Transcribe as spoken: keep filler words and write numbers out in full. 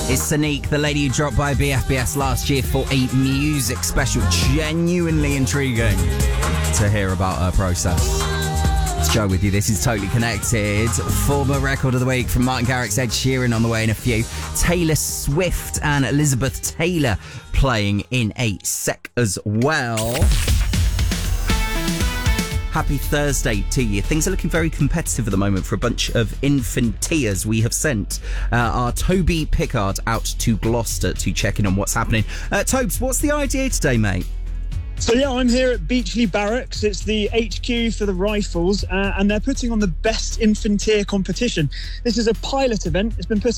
It's Sonique, the lady who dropped by B F B S last year for a music special. Genuinely intriguing to hear about her process. It's Joe with you. This is Totally Connected. Former record of the week from Martin Garrix, Ed Sheeran on the way in a few. Taylor Swift and Elizabeth Taylor playing in a sec as well. Happy Thursday to you. Things are looking very competitive at the moment for a bunch of infantias. We have sent uh, our Toby Pickard out to Gloucester to check in on what's happening. Uh, Tobes, what's the idea today, mate? So yeah, I'm here at Beachley Barracks. It's the H Q for the Rifles, uh, and they're putting on the Best Infanteer competition. This is a pilot event. It's been put